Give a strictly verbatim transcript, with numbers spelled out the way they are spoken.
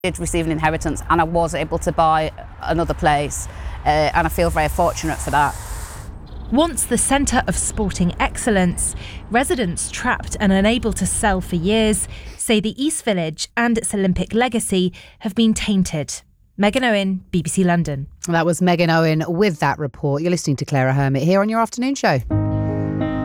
did receive an inheritance and I was able to buy another place, uh, and I feel very fortunate for that. Once the centre of sporting excellence, residents trapped and unable to sell for years say the East Village and its Olympic legacy have been tainted. Megan Owen, B B C London. That was Megan Owen with that report. You're listening to Clara Hermit here on your afternoon show.